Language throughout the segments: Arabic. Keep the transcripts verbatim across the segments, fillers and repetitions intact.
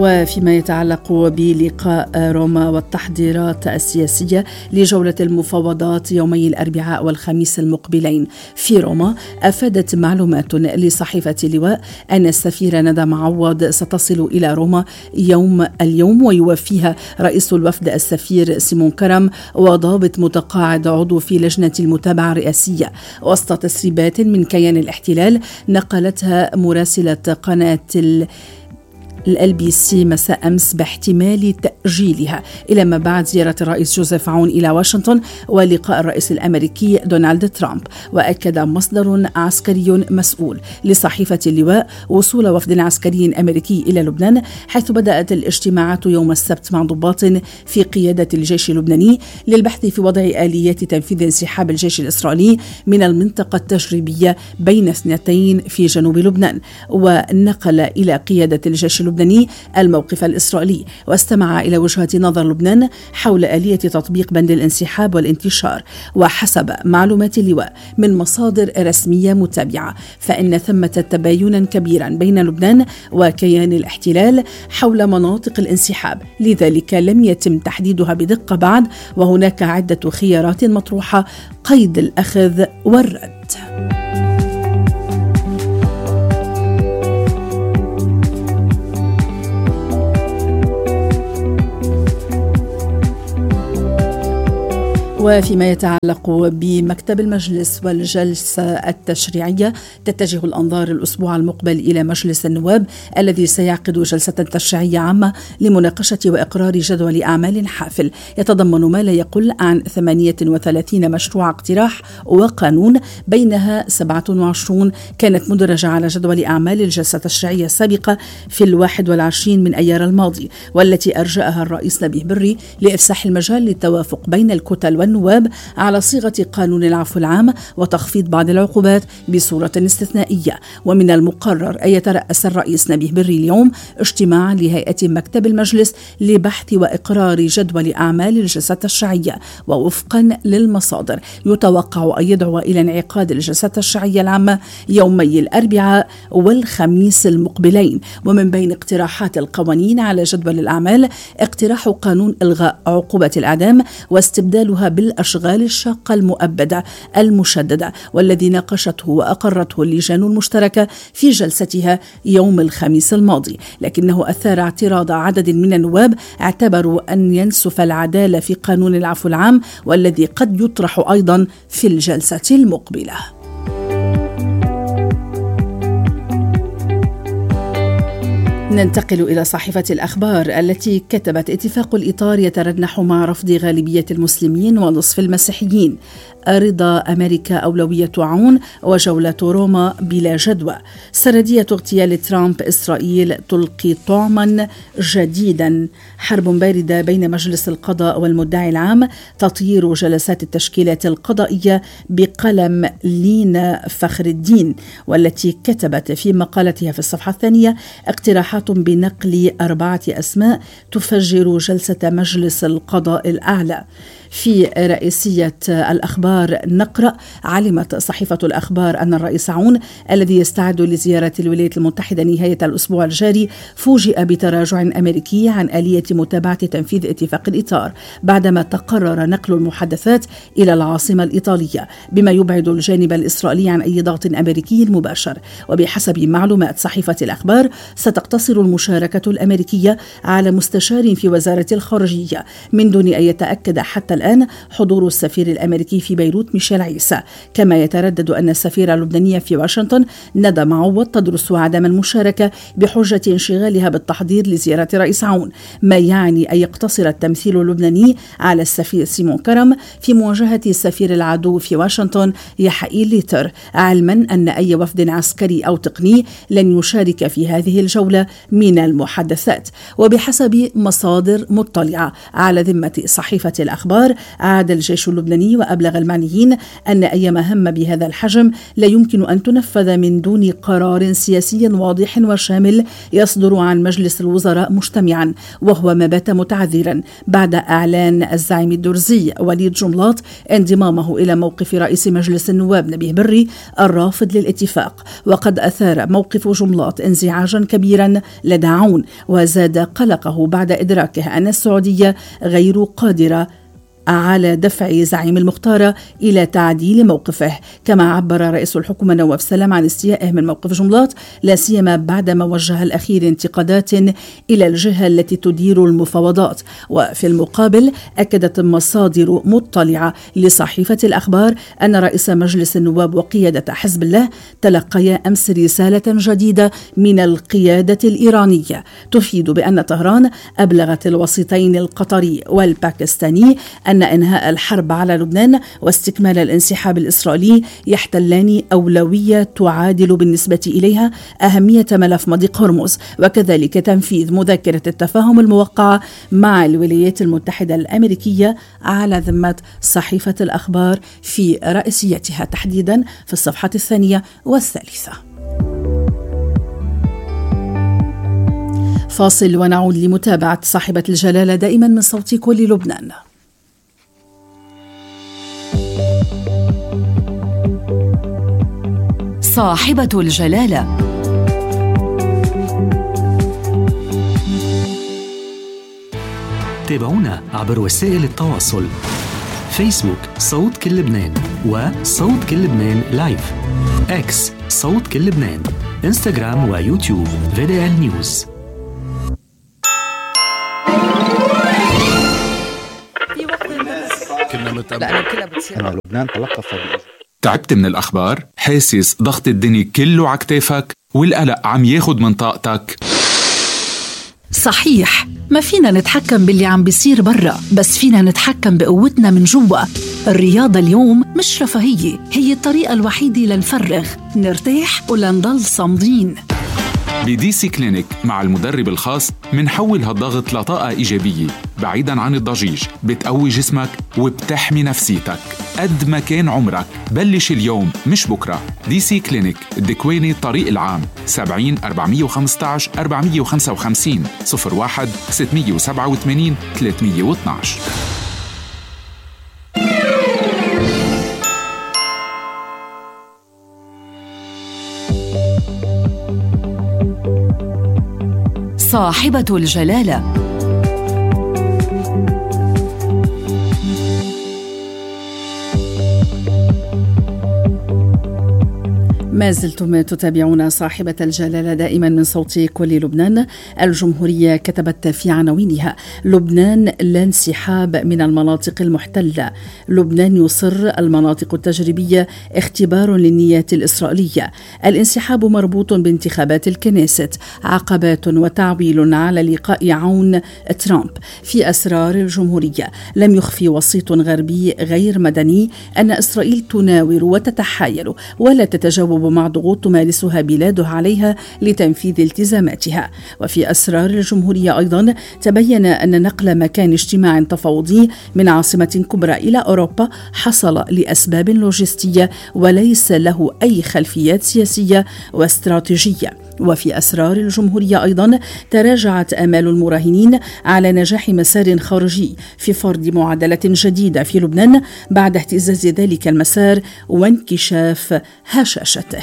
وفيما يتعلق بلقاء روما والتحضيرات السياسية لجولة المفاوضات يومي الأربعاء والخميس المقبلين في روما، أفادت معلومات لصحيفة اللواء أن السفيرة ندى معوض ستصل إلى روما يوم اليوم، ويوفيها رئيس الوفد السفير سيمون كرم وضابط متقاعد عضو في لجنة المتابعة الرئاسية، وسط تسريبات من كيان الاحتلال نقلتها مراسلة قناة ال ال بي سي مساء أمس باحتمال تأجيلها إلى ما بعد زيارة الرئيس جوزيف عون إلى واشنطن ولقاء الرئيس الأمريكي دونالد ترامب. وأكد مصدر عسكري مسؤول لصحيفة اللواء وصول وفد عسكري أمريكي إلى لبنان، حيث بدأت الاجتماعات يوم السبت مع ضباط في قيادة الجيش اللبناني للبحث في وضع آليات تنفيذ انسحاب الجيش الإسرائيلي من المنطقة التجريبية بين اثنتين في جنوب لبنان. ونقل إلى قيادة الجيش اللبناني الموقف الإسرائيلي، واستمع إلى وجهة نظر لبنان حول آلية تطبيق بند الانسحاب والانتشار. وحسب معلومات اللواء من مصادر رسمية متابعة، فإن ثمة تباينا كبيرا بين لبنان وكيان الاحتلال حول مناطق الانسحاب، لذلك لم يتم تحديدها بدقة بعد، وهناك عدة خيارات مطروحة قيد الأخذ والرد. وفيما يتعلق بمكتب المجلس والجلسة التشريعية، تتجه الأنظار الأسبوع المقبل إلى مجلس النواب الذي سيعقد جلسة تشريعية عامة لمناقشة وإقرار جدول أعمال حافل يتضمن ما لا يقل عن ثمانية وثلاثين مشروع اقتراح وقانون، بينها سبعة وعشرين كانت مدرجة على جدول أعمال الجلسة التشريعية السابقة في الواحد والعشرين من أيار الماضي، والتي أرجأها الرئيس نبيه بري لإفساح المجال للتوافق بين الكتل والنواب على صيغة قانون العفو العام وتخفيض بعض العقوبات بصورة استثنائية. ومن المقرر أن يترأس الرئيس نبيه بري اليوم اجتماع لهيئة مكتب المجلس لبحث وإقرار جدول أعمال الجلسة التشريعية، ووفقا للمصادر يتوقع أن يدعو إلى انعقاد الجلسة التشريعية العامة يومي الأربعاء والخميس المقبلين. ومن بين اقتراحات القوانين على جدول الأعمال اقتراح قانون إلغاء عقوبة الإعدام واستبدالها بالأشغال الشاقة المؤبدة المشددة، والذي ناقشته وأقرته اللجان المشتركة في جلستها يوم الخميس الماضي، لكنه أثار اعتراض عدد من النواب اعتبروا أن ينسف العدالة في قانون العفو العام، والذي قد يطرح أيضا في الجلسة المقبلة. ننتقل إلى صحيفة الأخبار التي كتبت: اتفاق الإطار يترنح مع رفض غالبية المسلمين ونصف المسيحيين، رضا أمريكا أولوية عون، وجولة روما بلا جدوى، سردية اغتيال ترامب إسرائيل تلقي طعما جديدا، حرب باردة بين مجلس القضاء والمدعي العام، تطيير جلسات التشكيلات القضائية بقلم لينا فخر الدين، والتي كتبت في مقالتها في الصفحة الثانية اقتراحات بنقل أربعة أسماء تفجر جلسة مجلس القضاء الأعلى. في رئيسية الأخبار نقرأ: علمت صحيفة الأخبار أن الرئيس عون الذي يستعد لزيارة الولايات المتحدة نهاية الأسبوع الجاري فوجئ بتراجع أمريكي عن آلية متابعة تنفيذ اتفاق الإطار، بعدما تقرر نقل المحادثات إلى العاصمة الإيطالية، بما يبعد الجانب الإسرائيلي عن أي ضغط أمريكي مباشر. وبحسب معلومات صحيفة الأخبار ستقتصر المشاركة الأمريكية على مستشار في وزارة الخارجية، من دون أن يتأكد حتى الآن حضور السفير الأمريكي في بيروت ميشيل عيسى. كما يتردد أن السفيرة اللبنانية في واشنطن ندى معوض تدرس عدم المشاركة بحجة انشغالها بالتحضير لزيارة رئيس عون، ما يعني أن يقتصر التمثيل اللبناني على السفير سيمون كرم في مواجهة السفير العدو في واشنطن يحيى ليتر، علما أن أي وفد عسكري أو تقني لن يشارك في هذه الجولة من المحادثات. وبحسب مصادر مطلعة على ذمة صحيفة الأخبار، عاد الجيش اللبناني وأبلغ المجلس العلمانيين أن أي مهمة بهذا الحجم لا يمكن أن تنفذ من دون قرار سياسي واضح وشامل يصدر عن مجلس الوزراء مجتمعا، وهو ما بات متعذرا بعد إعلان الزعيم الدرزي وليد جملاط انضمامه إلى موقف رئيس مجلس النواب نبيه بري الرافض للاتفاق. وقد أثار موقف جملاط انزعاجا كبيرا لدى عون، وزاد قلقه بعد إدراكه أن السعودية غير قادرة على دفع زعيم المختار إلى تعديل موقفه. كما عبر رئيس الحكومة نواف سلام عن استيائه من موقف جملاط، لا سيما بعدما وجه الأخير انتقادات إلى الجهة التي تدير المفاوضات. وفي المقابل أكدت مصادر مطلعة لصحيفة الأخبار أن رئيس مجلس النواب وقيادة حزب الله تلقيا أمس رسالة جديدة من القيادة الإيرانية تفيد بأن طهران أبلغت الوسيطين القطري والباكستاني أن إنهاء الحرب على لبنان واستكمال الانسحاب الإسرائيلي يحتلان أولوية تعادل بالنسبة إليها أهمية ملف مضيق هرمز، وكذلك تنفيذ مذكرة التفاهم الموقعة مع الولايات المتحدة الأمريكية على ذمة صحيفة الأخبار في رئيسيتها، تحديدا في الصفحة الثانية والثالثة. فاصل ونعود لمتابعة صاحبة الجلالة دائما من صوت كل لبنان. صاحبة الجلالة. تابعونا عبر وسائل التواصل: فيسبوك صوت كل لبنان، وصوت كل لبنان لايف، اكس صوت كل لبنان، انستغرام ويوتيوب في دي إل نيوز. كنا متأمل أنا لبنان تلقف. تعبت من الأخبار؟ حاسس ضغط الدنيا كله عكتافك والقلق عم ياخد من طاقتك؟ صحيح، ما فينا نتحكم باللي عم بيصير برا، بس فينا نتحكم بقوتنا من جوا. الرياضة اليوم مش رفاهية، هي الطريقة الوحيدة لنفرغ، نرتاح ولنضل صامدين. بدي سي كلينيك مع المدرب الخاص منحول هالضغط لطاقة إيجابية بعيداً عن الضجيج، بتقوي جسمك وبتحمي نفسيتك. قد ما كان عمرك بلش اليوم مش بكرة. دي سي كلينيك الدكواني الطريق العام سبعين أربعمية وخمستعش أربعمية وخمسة وخمسين صفر واحد ستمية وسبعة وثمانين ثلاثمية واثناعش. صاحبة الجلالة. ما زلتم تتابعون صاحبة الجلالة دائما من صوت كل لبنان. الجمهورية كتبت في عناوينها: لبنان لا انسحاب من المناطق المحتلة، لبنان يصر، المناطق التجريبية اختبار للنيات الإسرائيلية، الانسحاب مربوط بانتخابات الكنيست، عقبات وتعويل على لقاء عون ترامب. في أسرار الجمهورية: لم يخفي وسيط غربي غير مدني أن إسرائيل تناور وتتحايل ولا تتجاوب مع ضغوط تمارسها بلاده عليها لتنفيذ التزاماتها. وفي أسرار الجمهورية أيضا تبين أن نقل مكان اجتماع تفاوضي من عاصمة كبرى إلى أوروبا حصل لأسباب لوجستية وليس له أي خلفيات سياسية واستراتيجية. وفي أسرار الجمهورية أيضا تراجعت آمال المراهنين على نجاح مسار خارجي في فرض معادلة جديدة في لبنان بعد اهتزاز ذلك المسار وانكشاف هشاشته.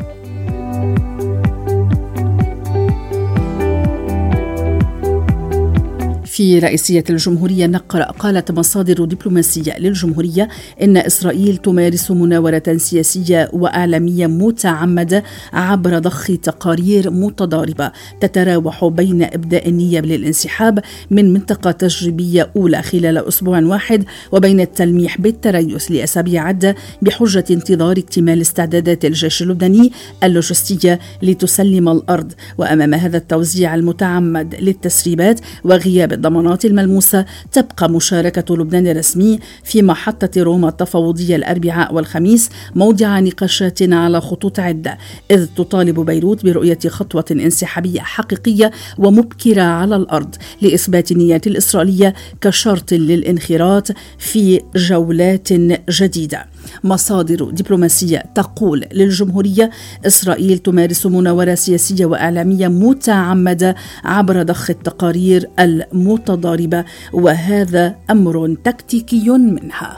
في رئيسية الجمهورية نقرأ: قالت مصادر دبلوماسية للجمهورية إن إسرائيل تمارس مناورة سياسية وإعلامية متعمدة عبر ضخ تقارير متضاربة تتراوح بين إبداء النية للانسحاب من منطقة تجريبية أولى خلال أسبوع واحد وبين التلميح بالتريث لأسابيع عدة بحجة انتظار اكتمال استعدادات الجيش اللبناني اللوجستية لتسلم الأرض. وأمام هذا التوزيع المتعمد للتسريبات وغياب الضمانات الملموسة تبقى مشاركة لبنان الرسمي في محطة روما التفاوضية الأربعاء والخميس موضع نقاشات على خطوط عدة، إذ تطالب بيروت برؤية خطوة انسحابية حقيقية ومبكرة على الأرض لإثبات النيات الإسرائيلية كشرط للانخراط في جولات جديدة. مصادر دبلوماسية تقول للجمهورية إسرائيل تمارس مناورة سياسية وإعلامية متعمدة عبر ضخ التقارير المتضاربة، وهذا أمر تكتيكي منها.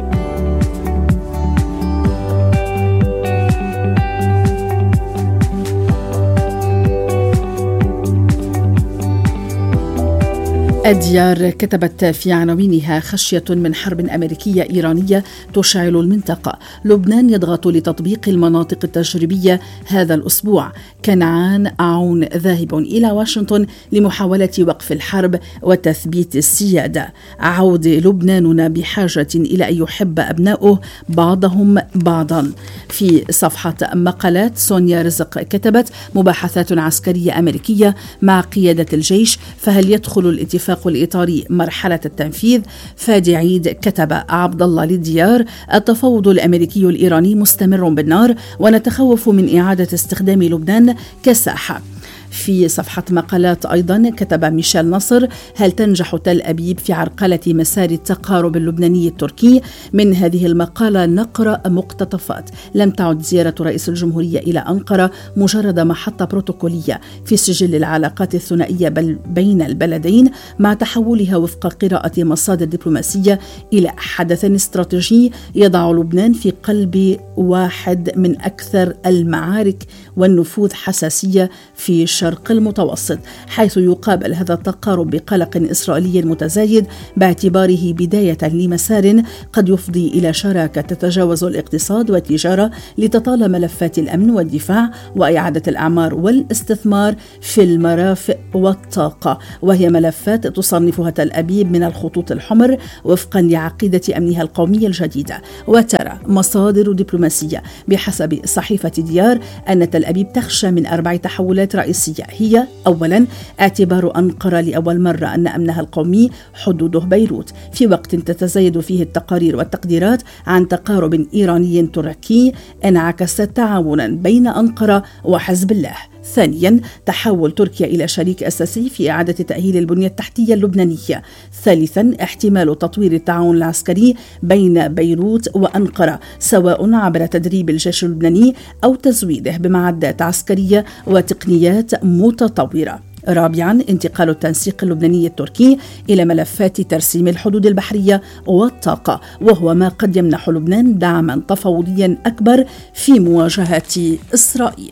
الديار كتبت في عناوينها: خشية من حرب أمريكية إيرانية تشعل المنطقة، لبنان يضغط لتطبيق المناطق التجريبية هذا الأسبوع، كنعان عون ذاهب إلى واشنطن لمحاولة وقف الحرب وتثبيت السيادة، عود لبناننا بحاجة إلى أن يحب أبناؤه بعضهم بعضا. في صفحة مقالات سونيا رزق كتبت: مباحثات عسكرية أمريكية مع قيادة الجيش، فهل يدخل الاتفاق الإطاري مرحلة التنفيذ؟ فادي عيد كتب: عبد الله للديار: التفاوض الأمريكي الإيراني مستمر بالنار، ونتخوف من إعادة استخدام لبنان كساحة. في صفحة مقالات أيضا كتب ميشيل نصر: هل تنجح تل أبيب في عرقلة مسار التقارب اللبناني التركي؟ من هذه المقالة نقرأ مقتطفات: لم تعد زيارة رئيس الجمهورية إلى أنقرة مجرد محطة بروتوكولية في سجل العلاقات الثنائية بين البلدين، مع تحولها وفق قراءة مصادر دبلوماسية إلى حدث استراتيجي يضع لبنان في قلب واحد من أكثر المعارك والنفوذ حساسية في الشرق المتوسط، حيث يقابل هذا التقارب بقلق إسرائيلي متزايد باعتباره بداية لمسار قد يفضي إلى شراكة تتجاوز الاقتصاد والتجارة لتطال ملفات الأمن والدفاع وإعادة الأعمار والاستثمار في المرافق والطاقة، وهي ملفات تصنفها تل أبيب من الخطوط الحمر وفقا لعقيدة أمنها القومي الجديدة. وترى مصادر دبلوماسية بحسب صحيفة ديار أن تل أبيب تخشى من أربع تحولات رئيسية، هي أولا اعتبار أنقرة لأول مرة أن أمنها القومي حدوده بيروت، في وقت تتزايد فيه التقارير والتقديرات عن تقارب إيراني تركي انعكس تعاونا بين أنقرة وحزب الله. ثانيا تحول تركيا إلى شريك أساسي في إعادة تأهيل البنية التحتية اللبنانية. ثالثا احتمال تطوير التعاون العسكري بين بيروت وأنقرة، سواء عبر تدريب الجيش اللبناني أو تزويده بمعدات عسكرية وتقنيات متطورة. رابعا انتقال التنسيق اللبناني التركي إلى ملفات ترسيم الحدود البحرية والطاقة، وهو ما قد يمنح لبنان دعما تفاوضيا أكبر في مواجهة إسرائيل.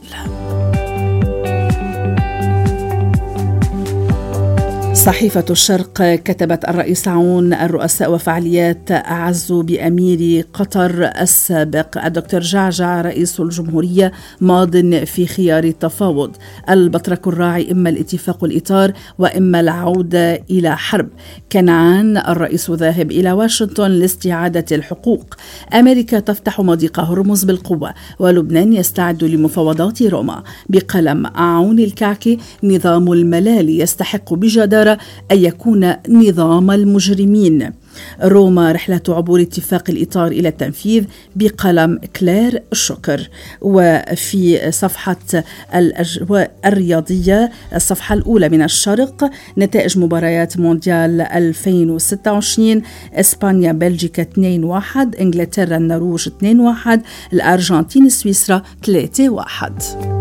صحيفة الشرق كتبت: الرئيس عون الرؤساء وفعاليات أعز بأمير قطر السابق الدكتور جعجع رئيس الجمهورية ماض في خيار التفاوض، البطرك الراعي إما الاتفاق الإطار وإما العودة إلى حرب. كنعان الرئيس ذاهب إلى واشنطن لاستعادة الحقوق. أمريكا تفتح مضيق هرمز بالقوة، ولبنان يستعد لمفاوضات روما. بقلم عون الكعكي: نظام الملالي يستحق بجدارة أن يكون نظام المجرمين. روما رحلة عبور اتفاق الإطار إلى التنفيذ. بقلم كلير شكر. وفي صفحة الأجواء الرياضية الصفحة الأولى من الشرق: نتائج مباريات مونديال ألفين وستة وعشرين: إسبانيا بلجيكا اثنين واحد، إنجلترا النرويج اثنين واحد، الأرجنتين سويسرا ثلاثة واحد.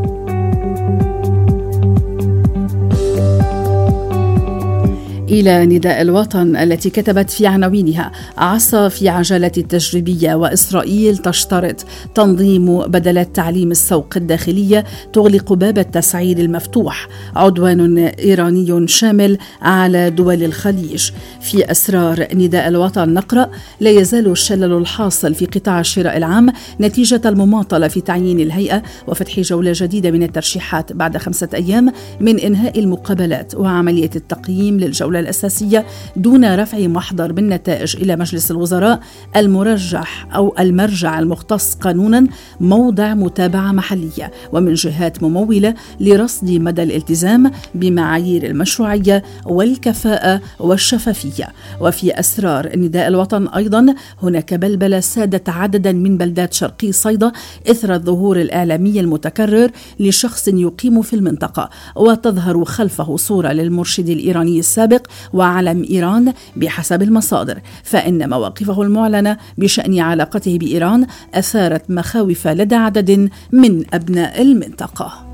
إلى نداء الوطن التي كتبت في عناوينها: عصا في عجلة التجريبية، وإسرائيل تشترط تنظيم بدلات تعليم السوق الداخلية تغلق باب التسعير المفتوح، عدوان إيراني شامل على دول الخليج. في أسرار نداء الوطن نقرأ: لا يزال الشلل الحاصل في قطاع الشراء العام نتيجة المماطلة في تعيين الهيئة وفتح جولة جديدة من الترشيحات بعد خمسة أيام من إنهاء المقابلات وعملية التقييم للجولة الجولة الأساسية دون رفع محضر بالنتائج إلى مجلس الوزراء المرجح أو المرجع المختص قانونا موضع متابعة محلية ومن جهات ممولة لرصد مدى الالتزام بمعايير المشروعية والكفاءة والشفافية. وفي أسرار نداء الوطن أيضا هناك بلبلة سادت عددا من بلدات شرقي صيدا إثر الظهور الإعلامي المتكرر لشخص يقيم في المنطقة وتظهر خلفه صورة للمرشد الإيراني السابق وعلم إيران بحسب المصادر، فإن مواقفه المعلنة بشأن علاقته بإيران أثارت مخاوف لدى عدد من أبناء المنطقة.